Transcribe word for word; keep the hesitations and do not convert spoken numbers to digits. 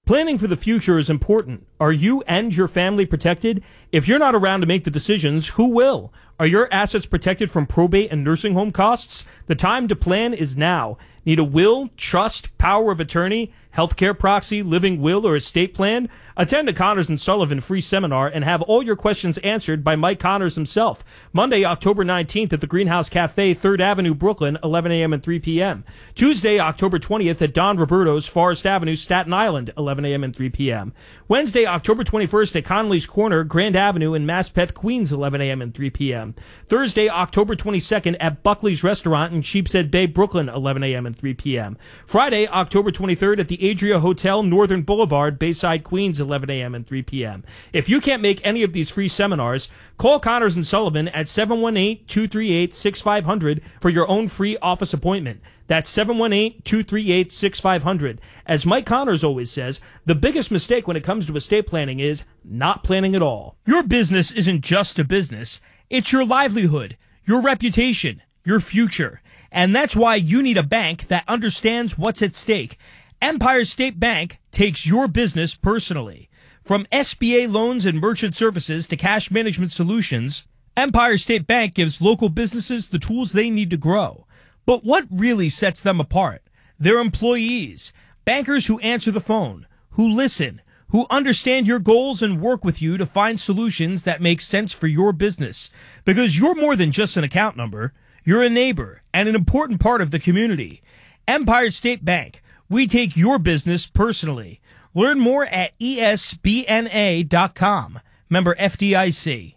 Planning for the future is important. Are you and your family protected? If you're not around to make the decisions, who will? Are your assets protected from probate and nursing home costs? The time to plan is now. Need a will, trust, power of attorney, healthcare proxy, living will, or estate plan? Attend a Connors and Sullivan free seminar and have all your questions answered by Mike Connors himself. Monday, October nineteenth at the Greenhouse Cafe, third Avenue, Brooklyn, eleven a.m. and three p.m. Tuesday, October twentieth at Don Roberto's, Forest Avenue, Staten Island, eleven a.m. and three p.m. Wednesday, October twenty-first at Connolly's Corner, Grand Avenue in Maspeth, Queens, eleven a.m. and three p.m. Thursday, October twenty-second at Buckley's Restaurant in Sheepshead Bay, Brooklyn, eleven a.m. and three p.m. Friday, October twenty-third at the Adria Hotel, Northern Boulevard, Bayside, Queens, eleven a.m. and three p.m. If you can't make any of these free seminars, call Connors and Sullivan at seven one eight, two three eight, six five zero zero for your own free office appointment. That's seven one eight, two three eight, six five zero zero. As Mike Connors always says, the biggest mistake when it comes to estate planning is not planning at all. Your business isn't just a business. It's your livelihood, your reputation, your future. And that's why you need a bank that understands what's at stake. Empire State Bank takes your business personally. From S B A loans and merchant services to cash management solutions, Empire State Bank gives local businesses the tools they need to grow. But what really sets them apart? Their employees, bankers who answer the phone, who listen, who understand your goals and work with you to find solutions that make sense for your business. Because you're more than just an account number. You're a neighbor and an important part of the community. Empire State Bank. We take your business personally. Learn more at E S B N A dot com. Member F D I C.